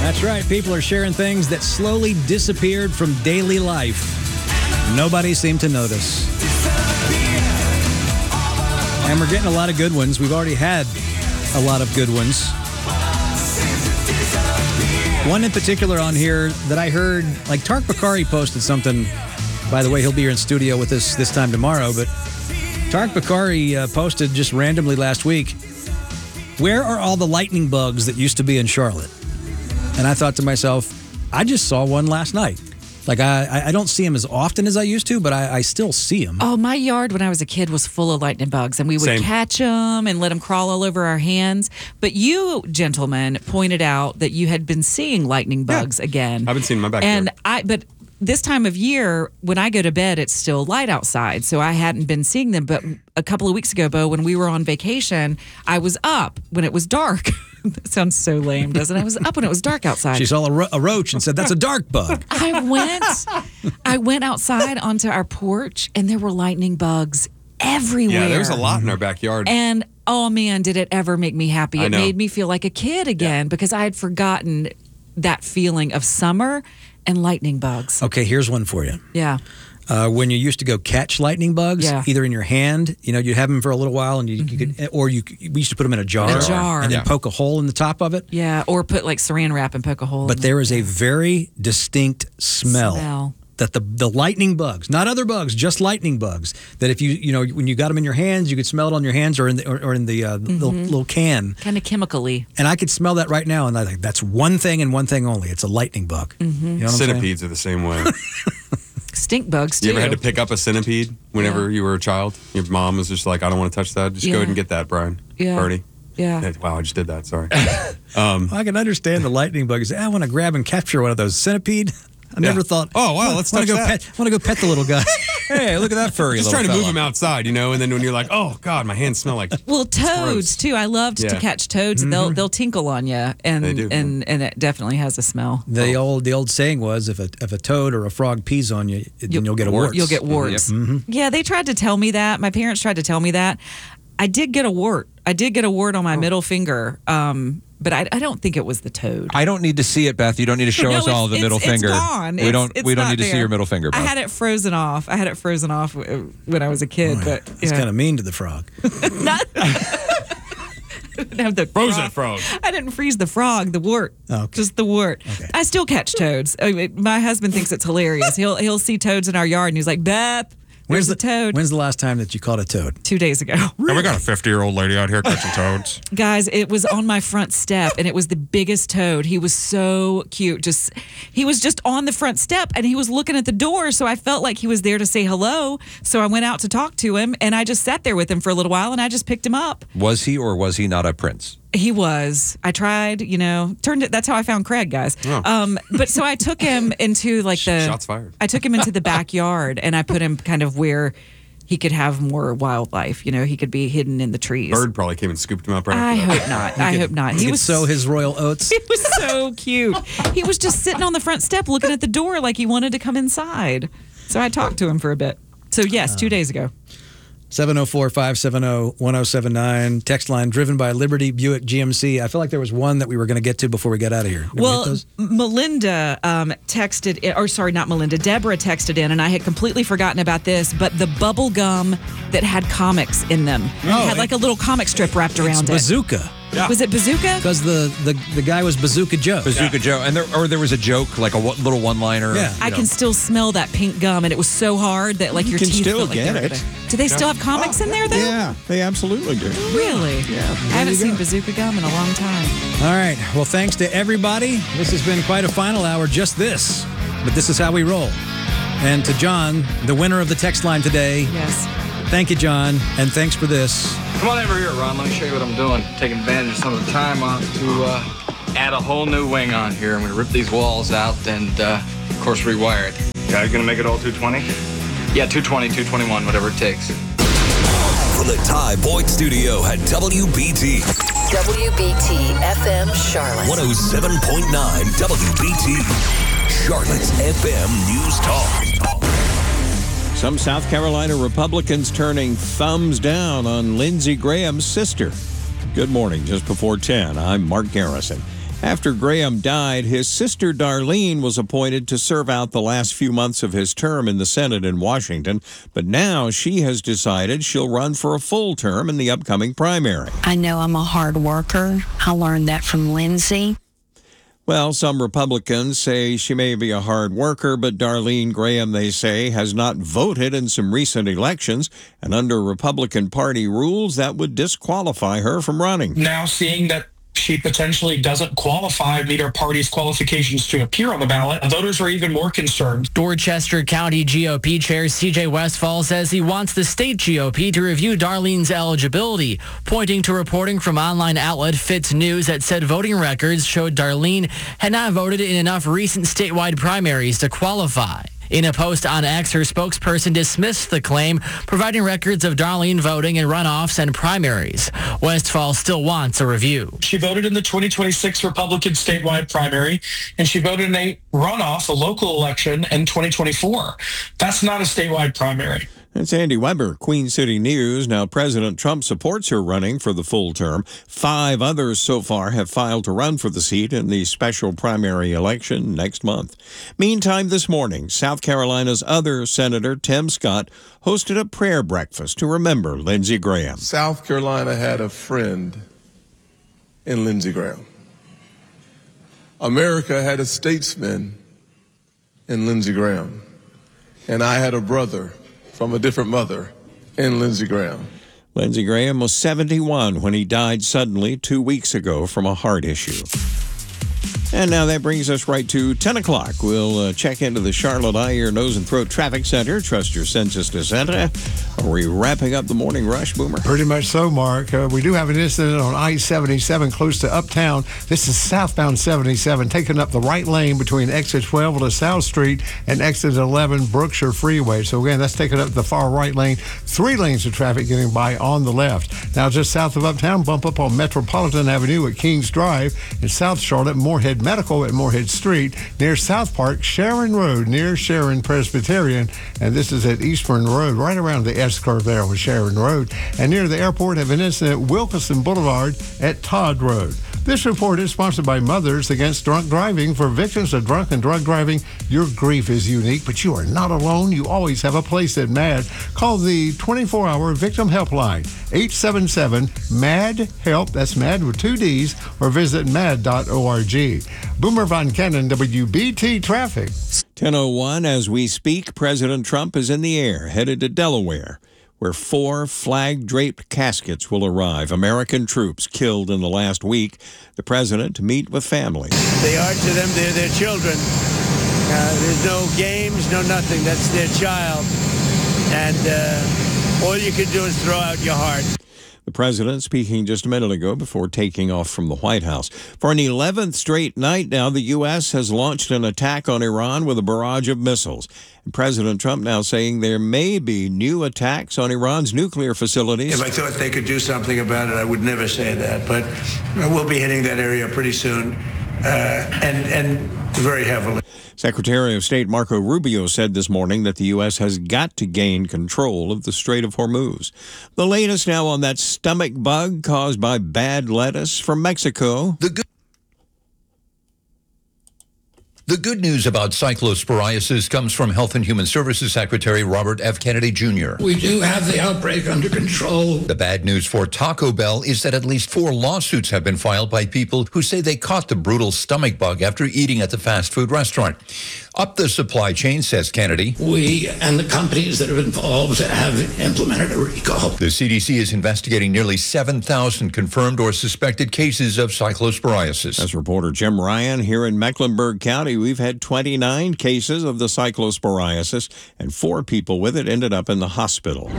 That's right. People are sharing things that slowly disappeared from daily life. Nobody seemed to notice. And we're getting a lot of good ones. We've already had a lot of good ones. One in particular on here that I heard, like Tark Bakari posted something. By the way, he'll be here in studio with us this time tomorrow. But Tark Bakari posted just randomly last week, where are all the lightning bugs that used to be in Charlotte? And I thought to myself, I just saw one last night. Like, I don't see them as often as I used to, but I still see them. Oh, my yard when I was a kid was full of lightning bugs, and we would catch them and let them crawl all over our hands. But you, gentlemen, pointed out that you had been seeing lightning bugs again. I've been seeing them in my backyard. But this time of year, when I go to bed, it's still light outside, so I hadn't been seeing them. But a couple of weeks ago, Bo, when we were on vacation, I was up when it was dark. That sounds so lame, doesn't it? I was up when it was dark outside. She saw a roach and said, that's a dark bug. I went outside onto our porch, and there were lightning bugs everywhere. Yeah, there was a lot in our backyard. And, oh, man, did it ever make me happy. It made me feel like a kid again because I had forgotten that feeling of summer and lightning bugs. Okay, here's one for you. Yeah. When you used to go catch lightning bugs, either in your hand, you'd have them for a little while, and you could, or we used to put them in a jar, and then poke a hole in the top of it. Yeah, or put like saran wrap and poke a hole. But there is a very distinct smell that the lightning bugs, not other bugs, just lightning bugs, that if when you got them in your hands, you could smell it on your hands or in the little can. Kind of chemically. And I could smell that right now, and I think that's one thing and one thing only. It's a lightning bug. Mm-hmm. You know Centipedes are the same way. Stink bugs, too. You ever had to pick up a centipede whenever you were a child? Your mom was just like, I don't want to touch that. Just go ahead and get that, Brian. Bernie. Yeah. Wow, I just did that. Sorry. I can understand the lightning bug. I want to grab and capture one of those centipede. I never thought. Oh, wow, let's touch that. I want to go pet the little guy. Hey, look at that furry just little trying to fella. move him outside, and then when you're like, oh, God, my hands smell like... Well, toads, too. I loved to catch toads. Mm-hmm. They'll tinkle on you, and They do. and it definitely has a smell. The old saying was, if a toad or a frog pees on you, then you'll get a warts. You'll get warts. Mm-hmm. Yeah, they tried to tell me that. My parents tried to tell me that. I did get a wart. I did get a wart on my middle finger. But I don't think it was the toad. I don't need to see it, Beth. You don't need to show us all the middle finger. It's gone. We don't need to see there. your middle finger, Beth. I had it frozen off. When I was a kid. But it's kind of mean to the frog. Have the frozen frog. I didn't freeze the frog, the wart. Okay. Just the wart. Okay. I still catch toads. My husband thinks it's hilarious. He'll see toads in our yard and he's like, Beth, where's the toad? When's the last time that you caught a toad? 2 days ago. Really? And we got a 50-year-old lady out here catching toads. Guys, it was on my front step, and it was the biggest toad. He was so cute. He was just on the front step, and he was looking at the door, so I felt like he was there to say hello. So I went out to talk to him, and I just sat there with him for a little while, and I just picked him up. Was he or was he not a prince? He was. I tried, turned it. That's how I found Craig, guys. Oh. But so I took him into shots fired. I took him into the backyard, and I put him kind of where he could have more wildlife. He could be hidden in the trees. Bird probably came and scooped him up right I after that. hope not. I hope not. He was sow his royal oats. He was so cute. He was just sitting on the front step looking at the door like he wanted to come inside. So I talked to him for a bit. So yes, 2 days ago. 704-570-1079. Text line driven by Liberty Buick GMC. I feel like there was one that we were going to get to before we got out of here. Melinda Deborah texted in, and I had completely forgotten about this, but the bubble gum that had comics in them. It had like a little comic strip wrapped around it. Bazooka. Yeah. Was it Bazooka? Because the guy was Bazooka Joe. Bazooka Joe. And there was a joke, like a little one-liner. Yeah. I can still smell that pink gum, and it was so hard that your can teeth still felt like get they were it. gonna- Do they still have comics in there, though? Yeah, they absolutely do. Really? Yeah. I haven't seen Bazooka gum in a long time. All right. Well, thanks to everybody. This has been quite a final hour, just this. But this is how we roll. And to John, the winner of the text line today. Yes. Thank you, John. And thanks for this. Come on over here, Ron. Let me show you what I'm doing. Taking advantage of some of the time off to add a whole new wing on here. I'm going to rip these walls out and, of course, rewire it. Yeah, you going to make it all 220? Yeah, 220, 221, whatever it takes. From the Ty Boyd Studio at WBT. WBT FM Charlotte. 107.9 WBT. Charlotte's FM News Talk. Some South Carolina Republicans turning thumbs down on Lindsey Graham's sister. Good morning. Just before 10, I'm Mark Garrison. After Graham died, his sister Darlene was appointed to serve out the last few months of his term in the Senate in Washington, but now she has decided she'll run for a full term in the upcoming primary. I know I'm a hard worker. I learned that from Lindsey. Well, some Republicans say she may be a hard worker, but Darlene Graham, they say, has not voted in some recent elections, and under Republican Party rules, that would disqualify her from running. Now seeing that she potentially doesn't meet our party's qualifications to appear on the ballot, voters are even more concerned. Dorchester County GOP Chair C.J. Westfall says he wants the state GOP to review Darlene's eligibility, pointing to reporting from online outlet Fitz News that said voting records showed Darlene had not voted in enough recent statewide primaries to qualify. In a post on X, her spokesperson dismissed the claim, providing records of Darlene voting in runoffs and primaries. Westfall still wants a review. She voted in the 2026 Republican statewide primary, and she voted in a runoff, a local election, in 2024. That's not a statewide primary. That's Andy Weber, Queen City News. Now, President Trump supports her running for the full term. 5 others so far have filed to run for the seat in the special primary election next month. Meantime, this morning, South Carolina's other Senator, Tim Scott, hosted a prayer breakfast to remember Lindsey Graham. South Carolina had a friend in Lindsey Graham. America had a statesman in Lindsey Graham. And I had a brother from a different mother in Lindsey Graham. Lindsey Graham was 71 when he died suddenly 2 weeks ago from a heart issue. And now that brings us right to 10 o'clock. We'll check into the Charlotte Eye, Ear, Nose, and Throat Traffic Center. Trust your senses to Santa. Are we wrapping up the morning rush, Boomer? Pretty much so, Mark. We do have an incident on I-77 close to Uptown. This is southbound 77, taking up the right lane between exit 12 to South Street and exit 11 Brookshire Freeway. So, again, that's taking up the far right lane. 3 lanes of traffic getting by on the left. Now, just south of Uptown, bump up on Metropolitan Avenue at Kings Drive. In South Charlotte, Moorhead Medical at Moorhead Street. Near South Park, Sharon Road, near Sharon Presbyterian. And this is at Eastburn Road, right around the S-curve there with Sharon Road. And near the airport, have an incident at Wilkinson Boulevard at Todd Road. This report is sponsored by Mothers Against Drunk Driving. For victims of drunk and drug driving, your grief is unique, but you are not alone. You always have a place at MAD. Call the 24-hour victim helpline, 877-MAD-HELP. That's MAD with 2 Ds, or visit mad.org. Boomer Von Cannon, WBT Traffic. 10:01 as we speak, President Trump is in the air, headed to Delaware, where 4 flag-draped caskets will arrive. American troops killed in the last week. The president to meet with family. They are to them, they're their children. There's no games, no nothing. That's their child. And all you can do is throw out your heart. The president speaking just a minute ago before taking off from the White House. For an 11th straight night now, the U.S. has launched an attack on Iran with a barrage of missiles. And President Trump now saying there may be new attacks on Iran's nuclear facilities. If I thought they could do something about it, I would never say that. But we'll be hitting that area pretty soon, and very heavily. Secretary of State Marco Rubio said this morning that the U.S. has got to gain control of the Strait of Hormuz. The latest now on that stomach bug caused by bad lettuce from Mexico. The good news about cyclosporiasis comes from Health and Human Services Secretary Robert F. Kennedy Jr. We do have the outbreak under control. The bad news for Taco Bell is that at least 4 lawsuits have been filed by people who say they caught the brutal stomach bug after eating at the fast food restaurant. Up the supply chain, says Kennedy. We and the companies that are involved have implemented a recall. The CDC is investigating nearly 7,000 confirmed or suspected cases of cyclosporiasis. As reporter Jim Ryan here in Mecklenburg County, we've had 29 cases of the cyclosporiasis, and 4 people with it ended up in the hospital.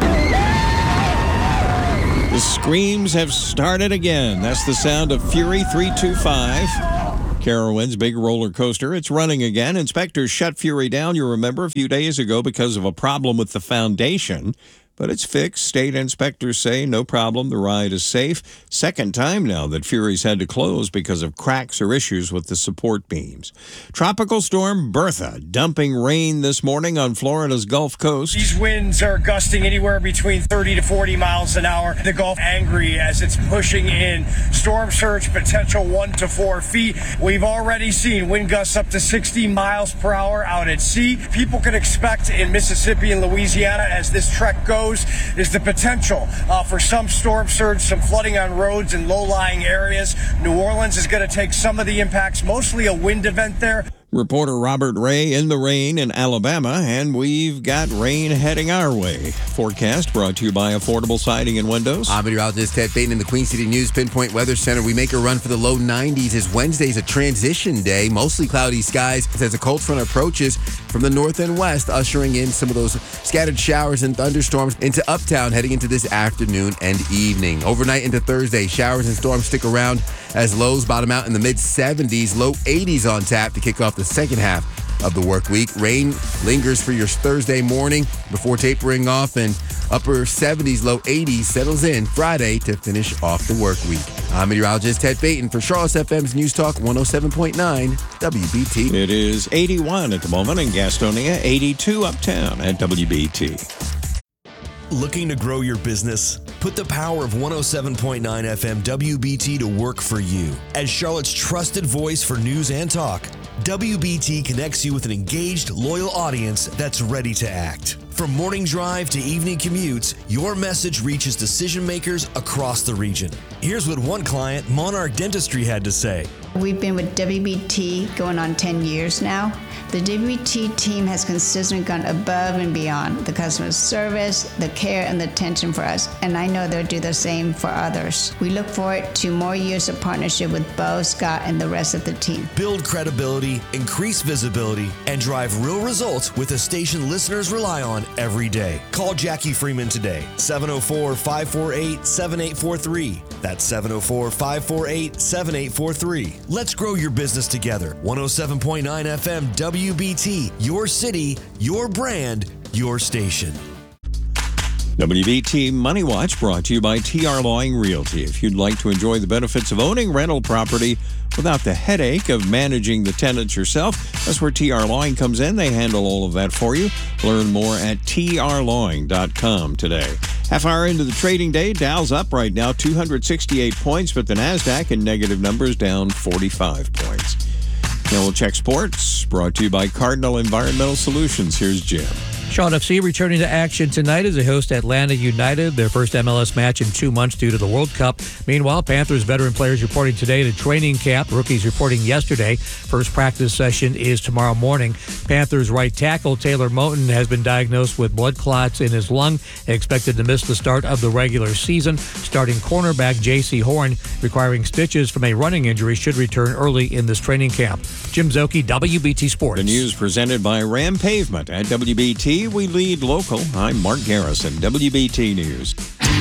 The screams have started again. That's the sound of Fury 325. Carowind's big roller coaster. It's running again. Inspectors shut Fury down, you remember, a few days ago because of a problem with the foundation. but it's fixed. State inspectors say no problem. The ride is safe. Second time now that Fury's had to close because of cracks or issues with the support beams. Tropical storm Bertha dumping rain this morning on Florida's Gulf Coast. These winds are gusting anywhere between 30 to 40 miles an hour. The Gulf angry as it's pushing in. Storm surge potential 1 to 4 feet. We've already seen wind gusts up to 60 miles per hour out at sea. People can expect in Mississippi and Louisiana as this trek goes is the potential for some storm surge, some flooding on roads in low-lying areas. New Orleans is going to take some of the impacts, mostly a wind event there. Reporter Robert Ray in the rain in Alabama, and we've got rain heading our way. Forecast brought to you by Affordable Siding and Windows. I'm meteorologist Ted Payton in the Queen City News Pinpoint Weather Center. We make a run for the low 90s as Wednesday's a transition day. Mostly cloudy skies as a cold front approaches from the north and west, ushering in some of those scattered showers and thunderstorms into uptown heading into this afternoon and evening. Overnight into Thursday, showers and storms stick around as lows bottom out in the mid-70s, low 80s on tap to kick off the second half of the work week. Rain lingers for your Thursday morning before tapering off, and upper 70s, low 80s settles in Friday to finish off the work week. I'm meteorologist Ted Payton for Charlotte FM's News Talk 107.9 WBT. It is 81 at the moment in Gastonia, 82 uptown at WBT. Looking to grow your business? Put the power of 107.9 FM WBT to work for you. As Charlotte's trusted voice for news and talk, WBT connects you with an engaged, loyal audience that's ready to act. From morning drive to evening commutes, your message reaches decision makers across the region. Here's what one client, Monarch Dentistry, had to say. We've been with WBT going on 10 years now. The WBT team has consistently gone above and beyond the customer service, the care, and the attention for us, and I know they'll do the same for others. We look forward to more years of partnership with Bo, Scott, and the rest of the team. Build credibility, increase visibility, and drive real results with a station listeners rely on every day. Call Jackie Freeman today, 704-548-7843. That's 704-548-7843. Let's grow your business together. 107.9 FM WBT, your city, your brand, your station. WBT Money Watch brought to you by TR Lawing Realty. If you'd like to enjoy the benefits of owning rental property without the headache of managing the tenants yourself, that's where TR Lawing comes in. They handle all of that for you. Learn more at trlawing.com today. Half hour into the trading day, Dow's up right now, 268 points, but the NASDAQ in negative numbers down 45 points. Now we'll check sports, brought to you by Cardinal Environmental Solutions. Here's Jim. Charlotte FC returning to action tonight as they host Atlanta United, their first MLS match in 2 months due to the World Cup. Meanwhile, Panthers veteran players reporting today to training camp. Rookies reporting yesterday. First practice session is tomorrow morning. Panthers right tackle Taylor Moton has been diagnosed with blood clots in his lung and expected to miss the start of the regular season. Starting cornerback J.C. Horn, requiring stitches from a running injury, should return early in this training camp. Jim Zoki, WBT Sports. The news presented by Ram Pavement at WBT. We lead local. I'm Mark Garrison, WBT News.